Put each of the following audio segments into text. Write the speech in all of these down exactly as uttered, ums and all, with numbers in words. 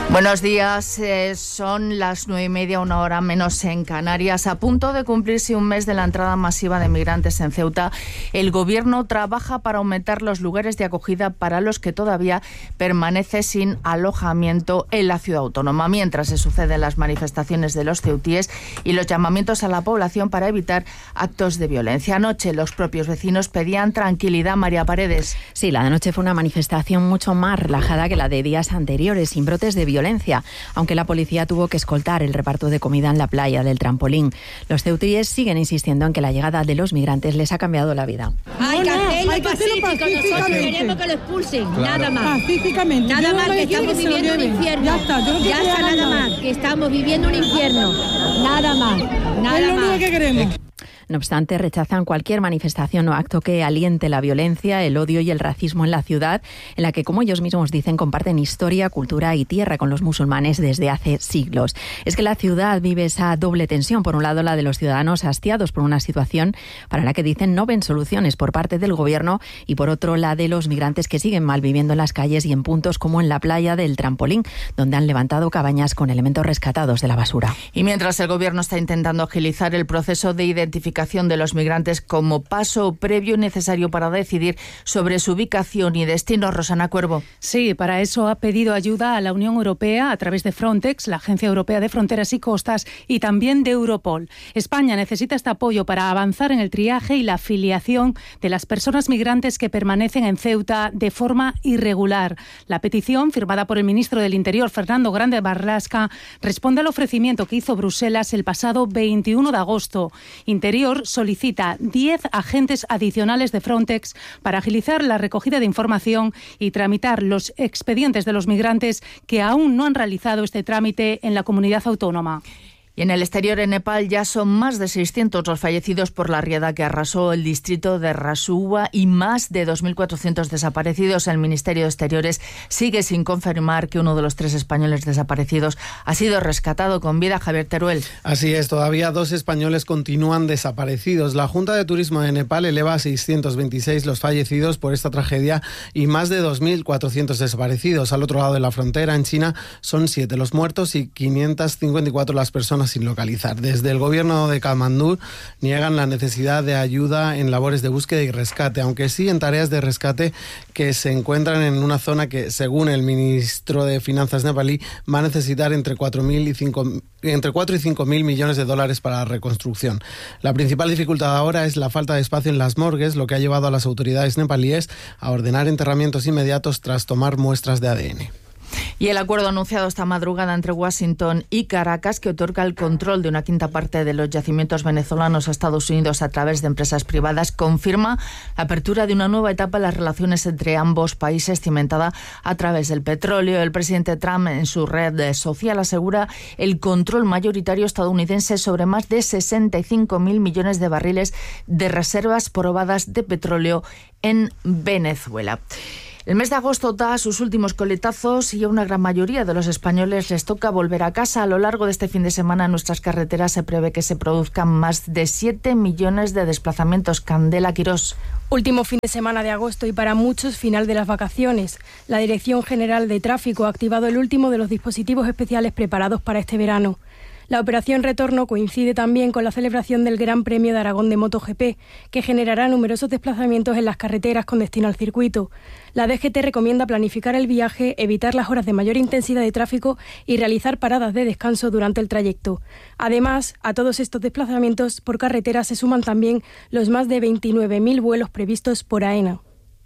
Buenos días, eh, son las nueve y media, una hora menos en Canarias. A punto de cumplirse un mes de la entrada masiva de migrantes en Ceuta, el Gobierno trabaja para aumentar los lugares de acogida para los que todavía permanece sin alojamiento en la ciudad autónoma, mientras se suceden las manifestaciones de los ceutíes y los llamamientos a la población para evitar actos de violencia. Anoche los propios vecinos pedían tranquilidad. María Paredes. Sí, la de anoche fue una manifestación mucho más relajada que la de días anteriores, sin brotes de violencia. violencia, aunque la policía tuvo que escoltar el reparto de comida en la playa del Trampolín. Los ceutíes siguen insistiendo en que la llegada de los migrantes les ha cambiado la vida. Hay que hacerlo pacífico, nosotros queremos que lo expulsen, claro. Nada más. Pacíficamente. Nada más, que estamos viviendo un infierno. Ya está, yo no ya está nada, nada más, que estamos viviendo un infierno. Nada más, nada es lo más. Que queremos. No obstante, rechazan cualquier manifestación o acto que aliente la violencia, el odio y el racismo en la ciudad, en la que, como ellos mismos dicen, comparten historia, cultura y tierra con los musulmanes desde hace siglos. Es que la ciudad vive esa doble tensión. Por un lado, la de los ciudadanos hastiados por una situación para la que dicen no ven soluciones por parte del Gobierno, y por otro, la de los migrantes que siguen malviviendo en las calles y en puntos como en la playa del Trampolín, donde han levantado cabañas con elementos rescatados de la basura. Y mientras el Gobierno está intentando agilizar el proceso de identificación de los migrantes como paso previo y necesario para decidir sobre su ubicación y destino, Rosana Cuervo. Sí, para eso ha pedido ayuda a la Unión Europea a través de Frontex, la Agencia Europea de Fronteras y Costas, y también de Europol. España necesita este apoyo para avanzar en el triaje y la filiación de las personas migrantes que permanecen en Ceuta de forma irregular. La petición, firmada por el ministro del Interior, Fernando Grande Marlaska, responde al ofrecimiento que hizo Bruselas el pasado veintiuno de agosto. Interior solicita diez agentes adicionales de Frontex para agilizar la recogida de información y tramitar los expedientes de los migrantes que aún no han realizado este trámite en la comunidad autónoma. Y en el exterior, en Nepal, ya son más de seiscientos los fallecidos por la riada que arrasó el distrito de Rasuwa y más de dos mil cuatrocientos desaparecidos. El Ministerio de Exteriores sigue sin confirmar que uno de los tres españoles desaparecidos ha sido rescatado con vida. Javier Teruel. Así es, todavía dos españoles continúan desaparecidos. La Junta de Turismo de Nepal eleva a seiscientos veintiséis los fallecidos por esta tragedia y más de dos mil cuatrocientos desaparecidos. Al otro lado de la frontera, en China, son siete los muertos y quinientas cincuenta y cuatro las personas sin localizar. Desde el gobierno de Katmandú niegan la necesidad de ayuda en labores de búsqueda y rescate, aunque sí en tareas de rescate que se encuentran en una zona que, según el ministro de Finanzas nepalí, va a necesitar entre cuatro mil y cinco, entre cuatro y cinco mil millones de dólares para la reconstrucción. La principal dificultad ahora es la falta de espacio en las morgues, lo que ha llevado a las autoridades nepalíes a ordenar enterramientos inmediatos tras tomar muestras de A D N. Y el acuerdo anunciado esta madrugada entre Washington y Caracas, que otorga el control de una quinta parte de los yacimientos venezolanos a Estados Unidos a través de empresas privadas, confirma la apertura de una nueva etapa en las relaciones entre ambos países, cimentada a través del petróleo. El presidente Trump, en su red social, asegura el control mayoritario estadounidense sobre más de sesenta y cinco mil millones de barriles de reservas probadas de petróleo en Venezuela. El mes de agosto da sus últimos coletazos y a una gran mayoría de los españoles les toca volver a casa. A lo largo de este fin de semana en nuestras carreteras se prevé que se produzcan más de siete millones de desplazamientos. Candela Quirós. Último fin de semana de agosto y para muchos final de las vacaciones. La Dirección General de Tráfico ha activado el último de los dispositivos especiales preparados para este verano. La operación Retorno coincide también con la celebración del Gran Premio de Aragón de MotoGP, que generará numerosos desplazamientos en las carreteras con destino al circuito. La D G T recomienda planificar el viaje, evitar las horas de mayor intensidad de tráfico y realizar paradas de descanso durante el trayecto. Además, a todos estos desplazamientos por carretera se suman también los más de veintinueve mil vuelos previstos por AENA.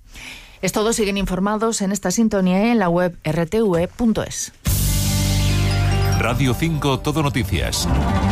Es todo, siguen informados en esta sintonía y en la web erre te ve punto es. Radio cinco Todo Noticias.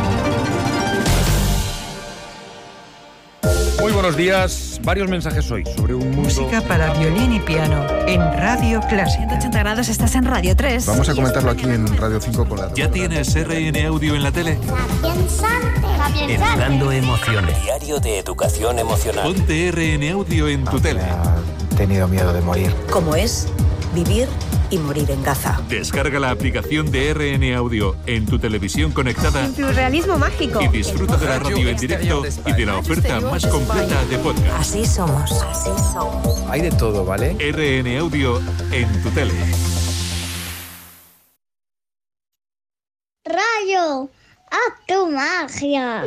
Muy buenos días. Varios mensajes hoy sobre un mundo... Música para violín y piano en Radio Clásica. ciento ochenta grados, estás en Radio tres. Vamos a comentarlo aquí en Radio cinco con la... ¿Ya tienes erre ene Audio en la tele? Educando emociones. Diario de educación emocional. Ponte erre ene Audio en tu tele. He tenido miedo de morir. ¿Cómo es vivir y morir en Gaza? Descarga la aplicación de erre ene Audio en tu televisión conectada. En tu realismo mágico. Y disfruta de la radio en directo y de la oferta más completa de podcast. Así somos. Así somos. Hay de todo, ¿vale? erre ene Audio en tu tele. rayo, haz tu magia.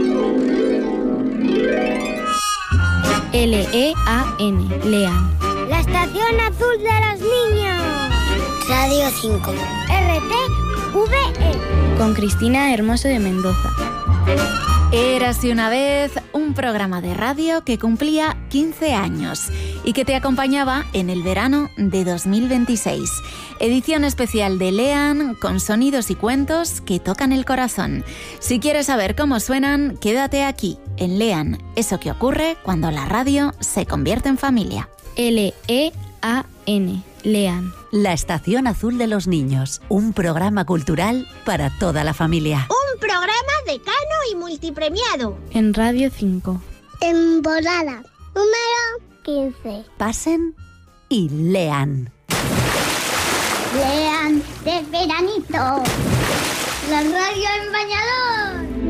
L E A N, Lean. La estación azul de los niños. Radio cinco. R T V E. Con Cristina Hermoso de Mendoza. Érase una vez un programa de radio que cumplía quince años y que te acompañaba en el verano de dos mil veintiséis. Edición especial de Lean con sonidos y cuentos que tocan el corazón. Si quieres saber cómo suenan, quédate aquí, en Lean, eso que ocurre cuando la radio se convierte en familia. L E A N, Lean. La Estación Azul de los Niños, un programa cultural para toda la familia. Un programa decano y multipremiado. En Radio cinco. Temporada número quince. Pasen y lean. Lean de veranito. La radio en bañador.